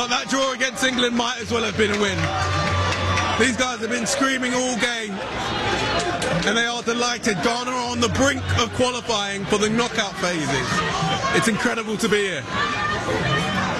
But that draw against England might as well have been a win. These guys have been screaming all game, and they are delighted. Ghana are on the brink of qualifying for the knockout phases. It's incredible to be here.